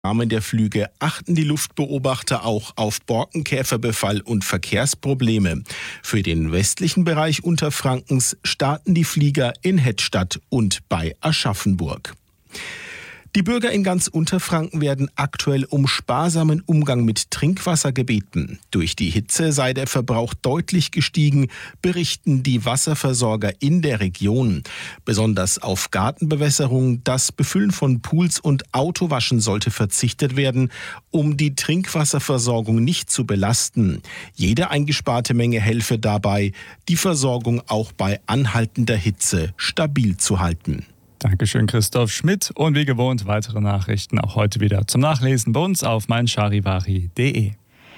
Rahmen der Flüge achten die Luftbeobachter auch auf Borkenkäferbefall und Verkehrsprobleme. Für den westlichen Bereich Unterfrankens starten die Flieger in Hettstadt und bei Aschaffenburg. Die Bürger in ganz Unterfranken werden aktuell um sparsamen Umgang mit Trinkwasser gebeten. Durch die Hitze sei der Verbrauch deutlich gestiegen, berichten die Wasserversorger in der Region. Besonders auf Gartenbewässerung, das Befüllen von Pools und Autowaschen sollte verzichtet werden, um die Trinkwasserversorgung nicht zu belasten. Jede eingesparte Menge helfe dabei, die Versorgung auch bei anhaltender Hitze stabil zu halten. Dankeschön, Christoph Schmidt. Und wie gewohnt, weitere Nachrichten auch heute wieder zum Nachlesen bei uns auf meincharivari.de.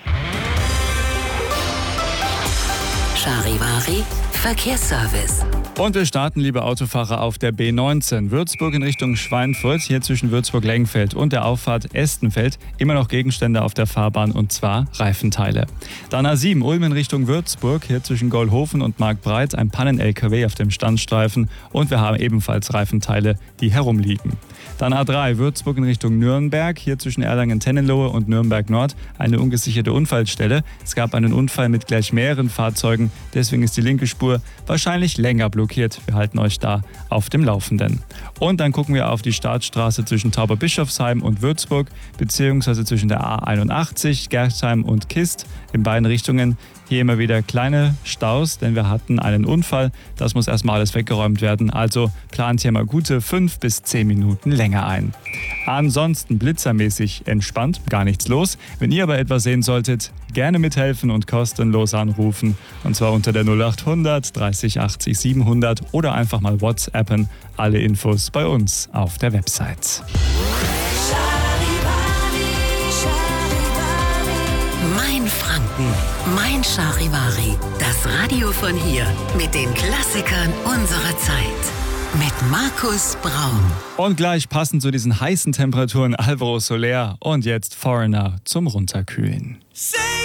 Charivari Verkehrsservice. Und wir starten, liebe Autofahrer, auf der B19 Würzburg in Richtung Schweinfurt, hier zwischen Würzburg-Lengfeld und der Auffahrt Estenfeld immer noch Gegenstände auf der Fahrbahn, und zwar Reifenteile. Dann A7 Ulm in Richtung Würzburg, hier zwischen Gollhofen und Marktbreit ein Pannen-LKW auf dem Standstreifen, und wir haben ebenfalls Reifenteile, die herumliegen. Dann A3 Würzburg in Richtung Nürnberg, hier zwischen Erlangen-Tennenlohe und Nürnberg-Nord eine ungesicherte Unfallstelle. Es gab einen Unfall mit gleich mehreren Fahrzeugen, deswegen ist die linke Spur wahrscheinlich länger blockiert. Wir halten euch da auf dem Laufenden. Und dann gucken wir auf die Startstraße zwischen Tauberbischofsheim und Würzburg, beziehungsweise zwischen der A81, Gerstheim und Kist in beiden Richtungen. Hier immer wieder kleine Staus, denn wir hatten einen Unfall. Das muss erstmal alles weggeräumt werden. Also plant hier mal gute 5 bis 10 Minuten länger ein. Ansonsten blitzermäßig entspannt, gar nichts los. Wenn ihr aber etwas sehen solltet, gerne mithelfen und kostenlos anrufen. Und zwar unter der 0800 30 80 700 oder einfach mal WhatsAppen. Alle Infos bei uns auf der Website. Mein Franken, mein Charivari. Das Radio von hier mit den Klassikern unserer Zeit. Mit Markus Braun. Und gleich passend zu diesen heißen Temperaturen Alvaro Soler und jetzt Foreigner zum Runterkühlen.